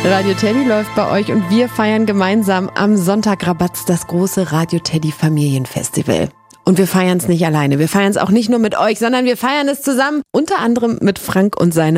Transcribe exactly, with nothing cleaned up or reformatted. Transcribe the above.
Radio Teddy läuft bei euch und wir feiern gemeinsam am Sonntag Rabatz das große Radio Teddy Familienfestival. Und wir feiern es nicht alleine. Wir feiern es auch nicht nur mit euch, sondern wir feiern es zusammen, unter anderem mit Frank und seiner